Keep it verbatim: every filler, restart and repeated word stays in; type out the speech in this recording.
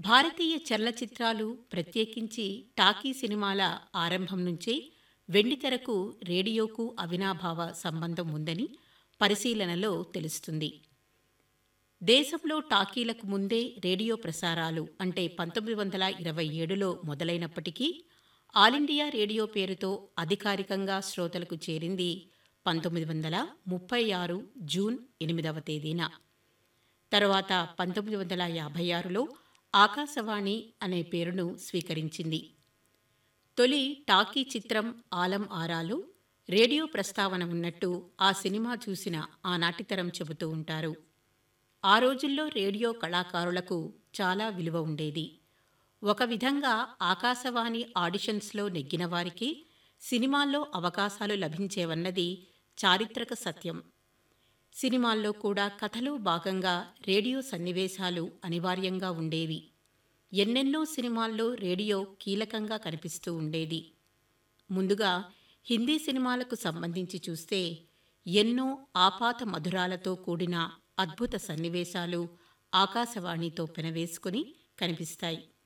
భారతీయ చలనచిత్రాలు, ప్రత్యేకించి టాకీ సినిమాల ఆరంభం నుంచే వెండితెరకు, రేడియోకు అవినాభావ సంబంధం ఉందని పరిశీలనలో తెలుస్తుంది. దేశంలో టాకీలకు ముందే రేడియో ప్రసారాలు అంటే పంతొమ్మిది వందల ఇరవై ఏడులో మొదలైనప్పటికీ ఆలిండియా రేడియో పేరుతో అధికారికంగా శ్రోతలకు చేరింది పంతొమ్మిది వందల ముప్పై ఆరు జూన్ ఎనిమిదవ తేదీన. తరువాత పంతొమ్మిది వందల యాభై ఆరులో ఆకాశవాణి అనే పేరును స్వీకరించింది. తొలి టాకీ చిత్రం ఆలం ఆరాలో రేడియో ప్రస్తావన ఉన్నట్టు ఆ సినిమా చూసిన ఆనాటి తరం చెబుతూ ఉంటారు. ఆ రోజుల్లో రేడియో కళాకారులకు చాలా విలువ ఉండేది. ఒక విధంగా ఆకాశవాణి ఆడిషన్స్లో నెగ్గిన వారికి సినిమాల్లో అవకాశాలు లభించేవన్నది చారిత్రక సత్యం. సినిమాల్లో కూడా కథలో భాగంగా రేడియో సన్నివేశాలు అనివార్యంగా ఉండేవి. ఎన్నెన్నో సినిమాల్లో రేడియో కీలకంగా కనిపిస్తూ ఉండేది. ముందుగా హిందీ సినిమాలకు సంబంధించి చూస్తే ఎన్నో ఆపాత మధురాలతో కూడిన అద్భుత సన్నివేశాలు ఆకాశవాణితో పెనవేసుకుని కనిపిస్తాయి.